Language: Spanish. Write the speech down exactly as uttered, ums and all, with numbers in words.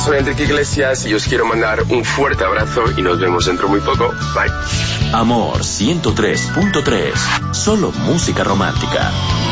soy Enrique Iglesias y os quiero mandar un fuerte abrazo y nos vemos dentro muy poco. Bye. Amor ciento tres punto tres, solo música romántica.